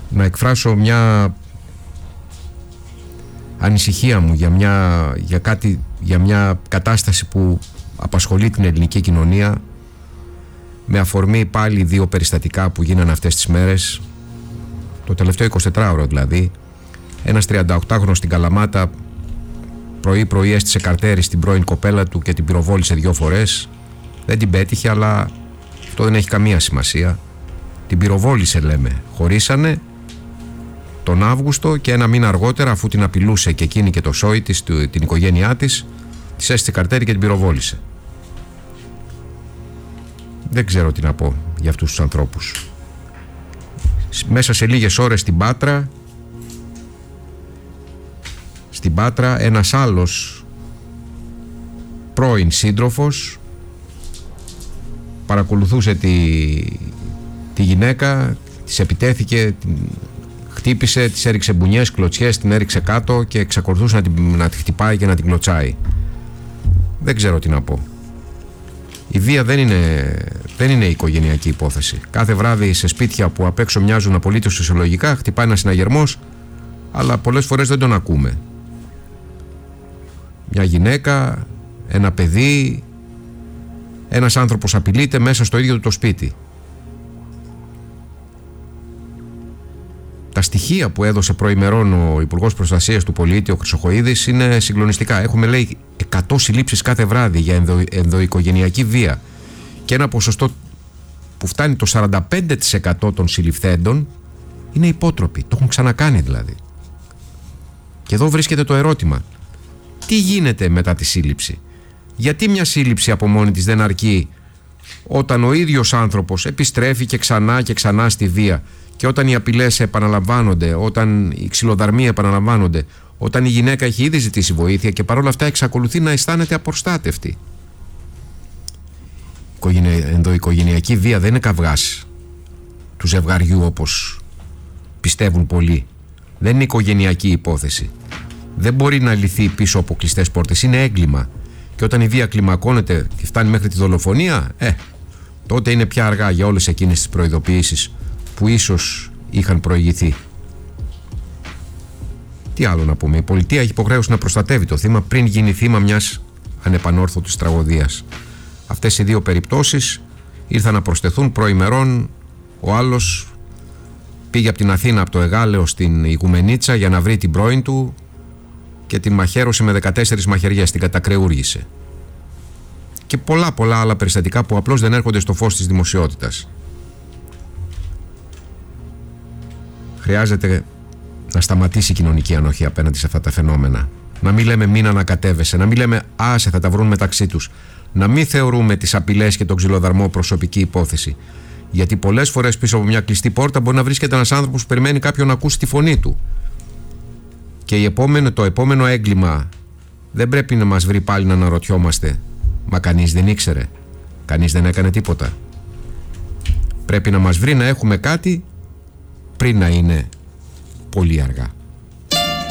να εκφράσω μια ανησυχία μου για μια κατάσταση που απασχολεί την ελληνική κοινωνία, με αφορμή πάλι 2 περιστατικά που γίνανε αυτές τις μέρες, το τελευταίο 24ωρο δηλαδή. Ένας 38χρονος στην Καλαμάτα πρωί έστησε καρτέρι στην πρώην κοπέλα του και την πυροβόλησε 2 φορές. Δεν την πέτυχε, αλλά αυτό δεν έχει καμία σημασία. Την πυροβόλησε, λέμε. Χωρίσανε τον Αύγουστο και 1 μήνα αργότερα, αφού την απειλούσε και εκείνη και το σόι της, την οικογένειά της, της έστησε καρτέρι και την πυροβόλησε. Δεν ξέρω τι να πω για αυτούς τους ανθρώπους. Μέσα σε λίγες ώρες στην Πάτρα ένας άλλος πρώην σύντροφος παρακολουθούσε τη γυναίκα, της επιτέθηκε, την χτύπησε, της έριξε μπουνιές, κλωτσιές, την έριξε κάτω και εξακολουθούσε να τη χτυπάει και να την κλωτσάει. Δεν ξέρω τι να πω. Η βία δεν είναι οικογενειακή υπόθεση. Κάθε βράδυ σε σπίτια που απ' έξω μοιάζουν απολύτως φυσιολογικά χτυπάει ένας συναγερμός, αλλά πολλές φορές δεν τον ακούμε. Μια γυναίκα, ένα παιδί, ένας άνθρωπος απειλείται μέσα στο ίδιο του το σπίτι. Τα στοιχεία που έδωσε προημερών ο Υπουργός Προστασίας του Πολίτη, ο Χρυσοχοΐδης, είναι συγκλονιστικά. Έχουμε, λέει, 100 συλλήψεις κάθε βράδυ για ενδοοικογενειακή βία και ένα ποσοστό που φτάνει το 45% των συλληφθέντων είναι υπότροποι. Το έχουν ξανακάνει δηλαδή. Και εδώ βρίσκεται το ερώτημα. Τι γίνεται μετά τη σύλληψη? Γιατί μια σύλληψη από μόνη της δεν αρκεί όταν ο ίδιος άνθρωπος επιστρέφει και ξανά στη βία, και όταν οι απειλές επαναλαμβάνονται, όταν οι ξυλοδαρμοί επαναλαμβάνονται, όταν η γυναίκα έχει ήδη ζητήσει βοήθεια και παρόλα αυτά εξακολουθεί να αισθάνεται απροστάτευτη? Ενδοοικογενειακή βία δεν είναι καυγάς του ζευγαριού όπως πιστεύουν πολλοί. Δεν είναι οικογενειακή υπόθεση. Δεν μπορεί να λυθεί πίσω από κλειστές πόρτες. Είναι έγκλημα. Και όταν η βία κλιμακώνεται και φτάνει μέχρι τη δολοφονία, τότε είναι πια αργά για όλες εκείνες τις προειδοποιήσεις που ίσως είχαν προηγηθεί. Τι άλλο να πούμε? Η πολιτεία έχει υποχρέωση να προστατεύει το θύμα πριν γίνει θύμα μιας ανεπανόρθωτης τραγωδίας. Αυτές οι 2 περιπτώσεις ήρθαν να προσθεθούν προημερών. Ο άλλος πήγε από την Αθήνα, από το Εγάλεο στην Ηγουμενίτσα, για να βρει την πρώην του και την μαχαίρωσε με 14 μαχαιριές, την κατακρεούργησε. Και πολλά άλλα περιστατικά που απλώς δεν έρχονται στο φως της δημοσιότητας. Χρειάζεται να σταματήσει η κοινωνική ανοχή απέναντι σε αυτά τα φαινόμενα. Να μην λέμε μην ανακατεύεσαι, να μην λέμε άσε θα τα βρουν μεταξύ τους. Να μην θεωρούμε τις απειλές και τον ξυλοδαρμό προσωπική υπόθεση. Γιατί πολλές φορές πίσω από μια κλειστή πόρτα μπορεί να βρίσκεται ένας άνθρωπος που περιμένει κάποιον να ακούσει τη φωνή του. Και το επόμενο έγκλημα δεν πρέπει να μας βρει πάλι να αναρωτιόμαστε, μα κανείς δεν ήξερε, κανείς δεν έκανε τίποτα. Πρέπει να μας βρει να έχουμε κάτι πριν να είναι πολύ αργά.